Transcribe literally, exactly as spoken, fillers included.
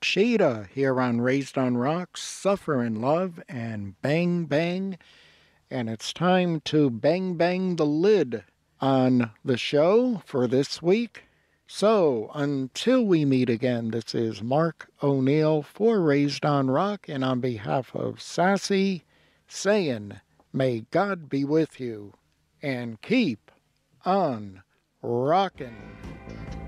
Sheeta here on Raised on Rock, Suffer in Love, and Bang Bang. And it's time to bang bang the lid on the show for this week. So until we meet again, this is Mark O'Neill for Raised on Rock, and on behalf of Sassy, saying, may God be with you, and keep on rockin'.